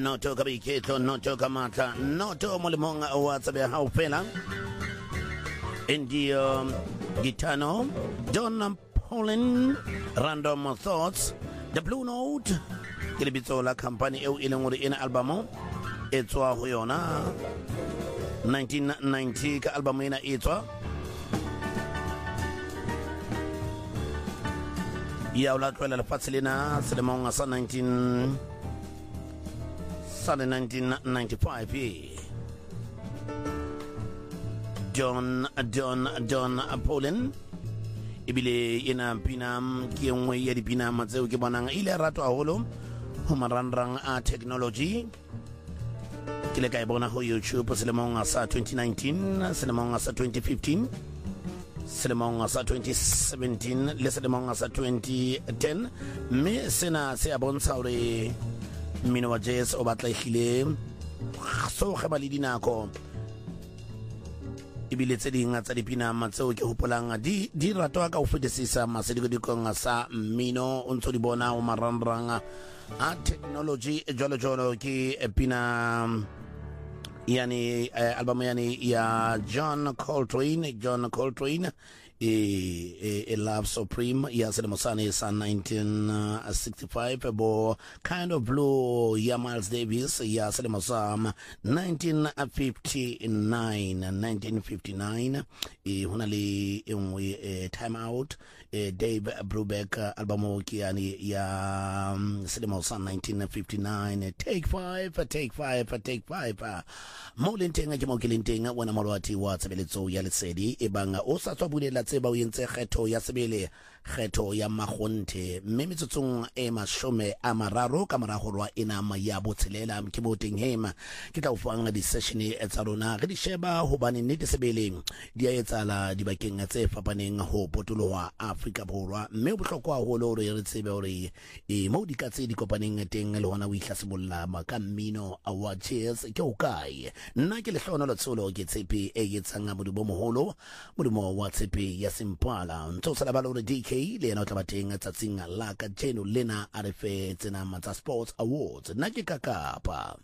noto kabiketo noto kamata noto molimong WhatsApp ya haufela Indio Gitano Don Paulin Random Thoughts The Blue Note kilibitola company eu ilenguri ina albumo etwa huyona 1990 ka albumo ina etwa ya ula kwela la fatsilina selemong sa 1995 John Paulin ibile ina pinam kiengwe ya dipinam tseo ke bonang ile rato haholo ho marangrang a technology kile ka bona ho YouTube selemong sa 2019 selemong sa 2015 selemong sa 2017 le selemong sa 2010 me sena se abontsha hore mmino wa jazz o batla hile so ga le dinako ibile tse ding tsa dipinama tseo ke hopolang di ratwa ka ho fetisisa masedikong sa mmino o ntso di bona o marangrang a technology jolo ke pina yani album yani ya John Coltrane a Love Supreme ya Selemosane sa 1965 bo Kind of Blue ya Miles Davis ya Selemosam 1959 hunali inwe Time Out Dave Brubeck album yani ya Selemosam 1959 Take Five Molentenga ke mokelentenga wana malwati wa tsebeletso ya lesedi e banga o sa tswa bulela tseba o yentse kgetho ya sebele kgetho ya magonte mme metsotsong e mashome a mararo ka moragorwa ena ma ya botshelela ke boteng hema ke tla o fanga di session e tsa rona re di sheba hobane nnete sebeleng di a etsala dibakeng tse fapaneng ho potoloha Afrika Borwa mme bohlokwa ho lo re tsebe hore mo di ka tse di kopaneng teng le hona o ihlasibolla maka mmino awa cheers ke o kae nna ke le hlona lo tsolo ke tsepe e yetsanga modumo moholo modumo wa tsepe ya Simpala ntso sala balo DK le yena o tla bateng tsatsing la ka jeno lena a re fe tsena matsa sports awards nna ke kakapa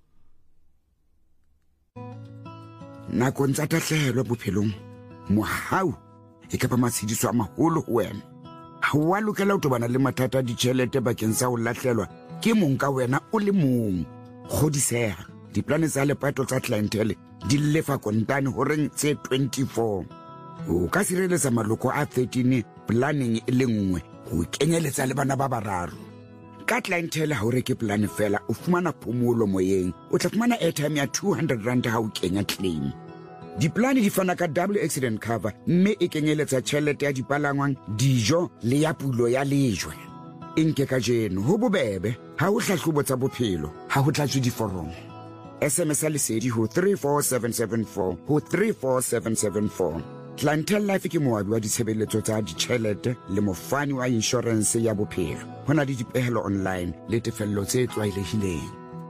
nako ntsa tahlehelo bophelong mohau e ka ba matshidiso a maholo ho wena ha wa lokela ho tobana le mathata a ditjhelete bakeng sa ho lahlelwa ke mong ka wena o le mong godiseha diplane tsa lepato tsa clientele di lefa kontane horeng tse 24 o ka sireletsa maloko a 13 planning e le nngwe ho kenyeletsa le bana ba bararo ka clientele ha o reke plan fela o fumana phomolo moyeng o tla fumana airtime ya 200 rand ha o kenya claim diplane di fana ka double accident cover mme e kenyeletsa tjhelete ya dipalangwang dijo le ya pulo ya lejwe inke ka jeno ho bobebe ha o hlahlobo tsa bophelo ha ho tlatswe diforomo SMS lesedi ho 34774 ho 34774 Clientele Life ke moabi wa ditshebeletso tsa ditjhelete le mofani wa insurance ya bophelo hona le dipehelo online le tefello tse tlwaelehileng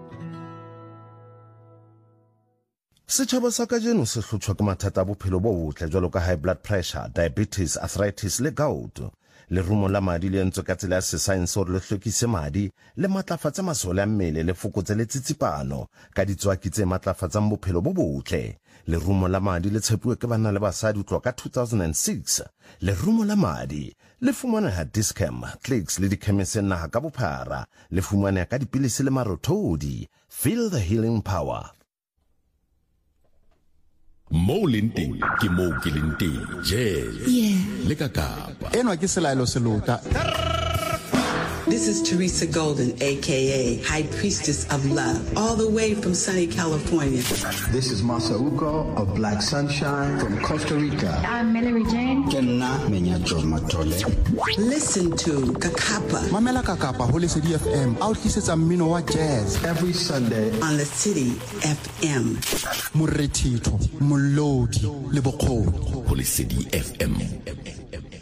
Setjhaba sa kajeno se hlotshwa ke mathata a bophelo bo botle jwalo ka high blood pressure, diabetes, arthritis le gout. Le rumo la madi le entse ka tsela ya science hore le hlokise madi le matlafatse masole a mmele le fokotse le tsitsipano ka ditswaki tse matlafatsang bophelo bo botle. Le rumo la madi le tshepuwe ke bana le basadi ho tloha ka 2006. Le rumo la madi le fumaneha Dischem, Clicks le dikhemiseng naha ka bophara. Le fumaneha ka dipilisi le marothodi. Feel the healing power. Mo lenteng ke mo ke lenteng jazz le kakapa enwa ke selaelo selota. This is Teresa Golden, a.k.a. High Priestess of Love, all the way from sunny California. This is Masauko of Black Sunshine from Costa Rica. I'm Mallory Jane. Kenna Menyajo Matole. Listen to Kakapa. Mamela Kakapa, Holy City FM, out kisetsa mmino wa jazz. Every Sunday on the City FM. Moretito, Molodi, le Bokgoni. Holy City FM.